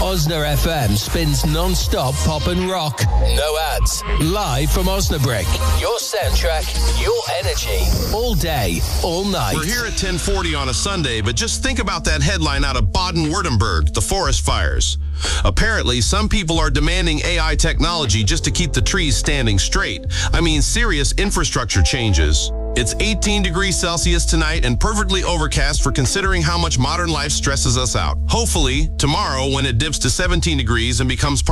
Osna FM spins non-stop pop and rock. No ads. Live from Osnabrück. Your soundtrack, your energy. All day, all night. We're here at 10:40 on a Sunday, but just think about that headline out of Baden-Württemberg, the forest fires. Apparently, some people are demanding AI technology just to keep the trees standing straight. I mean, serious infrastructure changes. It's 18 degrees Celsius tonight and perfectly overcast for considering how much modern life stresses us out. Hopefully, tomorrow, when it dips to 17 degrees and becomes